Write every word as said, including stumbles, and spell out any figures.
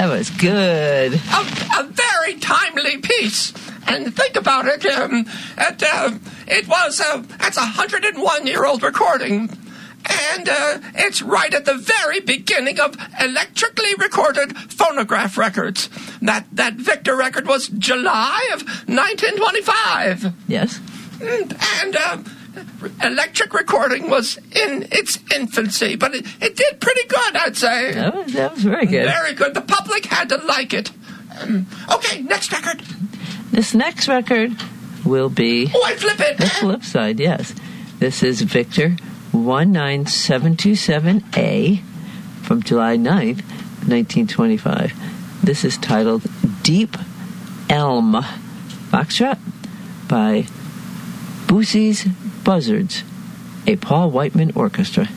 That was good. A, a very timely piece. And think about it. Um, it, uh, it was, uh, that's a one hundred one year old recording. And uh, it's right at the very beginning of electrically recorded phonograph records. That that Victor record was July of nineteen twenty-five. Yes. And uh, electric recording was in its infancy, but it, it did pretty good, I'd say. That was, that was very good. Very good. The public had to like it. Um, okay, next record. This next record will be... Oh, I flip it. The flip side, yes. This is Victor one nine seven two seven A from July ninth, nineteen twenty-five. This is titled Deep Elm Foxtrot by Boosie's Buzzards, a Paul Whiteman orchestra.